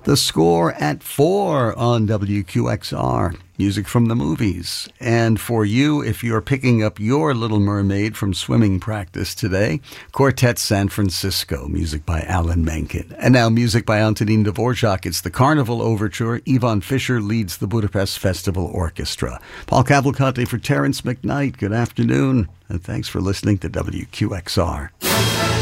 The Score at 4 on WQXR. Music from the movies. And for you, if you're picking up your Little Mermaid from swimming practice today, Quartet San Francisco, music by Alan Menken. And now music by Antonin Dvorak. It's the Carnival Overture. Ivan Fischer leads the Budapest Festival Orchestra. Paul Cavalcante for Terrence McKnight. Good afternoon, and thanks for listening to WQXR.